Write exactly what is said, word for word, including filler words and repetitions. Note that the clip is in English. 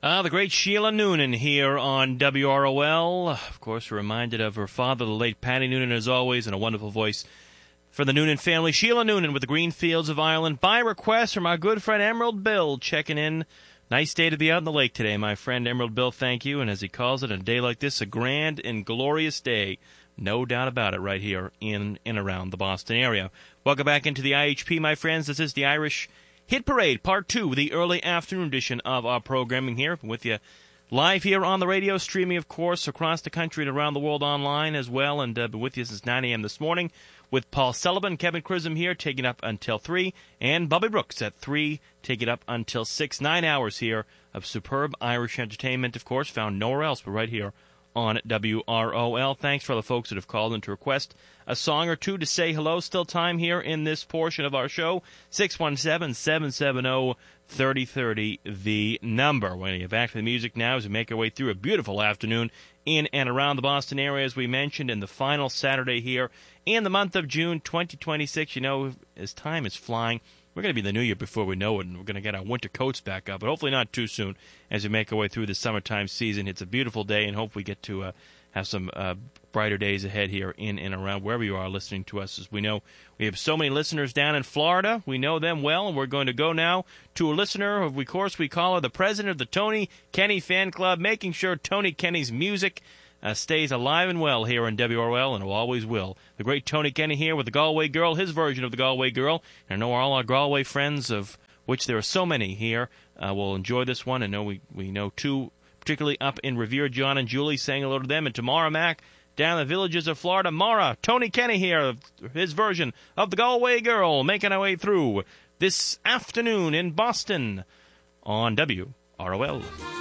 Ah, the great Sheila Noonan here on W R O L. Of course, we're reminded of her father, the late Patty Noonan, as always, and a wonderful voice for the Noonan family. Sheila Noonan with the Green Fields of Ireland, by request from our good friend Emerald Bill, checking in. Nice day to be out in the lake today, my friend Emerald Bill, thank you. And as he calls it, a day like this, a grand and glorious day. No doubt about it, right here in and around the Boston area. Welcome back into the I H P, my friends. This is the Irish Hit Parade, Part two, the early afternoon edition of our programming here. With you live here on the radio, streaming, of course, across the country and around the world online as well. And uh, with you since nine a.m. this morning with Paul Sullivan, Kevin Chisholm here, taking up until three, and Bobby Brooks at three, taking up until six. Nine hours here of superb Irish entertainment, of course, found nowhere else but right here on W R O L. Thanks for the folks that have called in to request a song or two to say hello. Still time here in this portion of our show. six one seven, seven seven zero, three zero three zero, the number. We're going to get back to the music now as we make our way through a beautiful afternoon in and around the Boston area, as we mentioned, in the final Saturday here in the month of June twenty twenty-six. You know, as time is flying, we're going to be in the new year before we know it, and we're going to get our winter coats back up, but hopefully not too soon as we make our way through the summertime season. It's a beautiful day, and hopefully we get to uh, have some uh, brighter days ahead here in and around wherever you are listening to us. As we know, we have so many listeners down in Florida. We know them well, and we're going to go now to a listener. Of course, we call her the president of the Tony Kenny Fan Club, making sure Tony Kenny's music Uh, stays alive and well here in W R L, and it always will. The great Tony Kenny here with the Galway Girl, his version of the Galway Girl. And I know all our Galway friends, of which there are so many here, uh, will enjoy this one. I know we, we know two, particularly up in Revere, John and Julie, saying hello to them. And to Mara Mac down in the villages of Florida. Mara, Tony Kenny here, his version of the Galway Girl, making our way through this afternoon in Boston on W R O L.